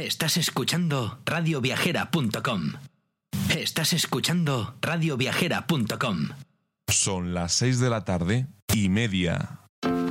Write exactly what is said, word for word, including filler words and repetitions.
Estás escuchando radio viajera punto com. Estás escuchando radio viajera punto com. Son las seis de la tarde y media.